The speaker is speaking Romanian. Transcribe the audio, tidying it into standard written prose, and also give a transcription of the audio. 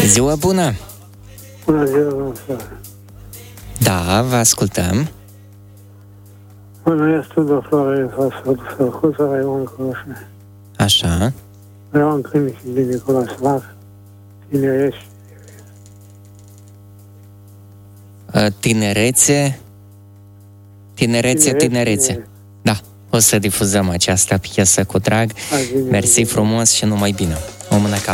Ziua bună! Bună ziua, domnule. Da, vă ascultăm. Bună, este Tudor Florin, Sălcuța, Raion Croșne. Așa. Raion Clinic din Nicola Slav, Tinerești. Tinerețe. Da, o să difuzăm această piesă cu drag. Mersi frumos și numai bine. O mână caldă.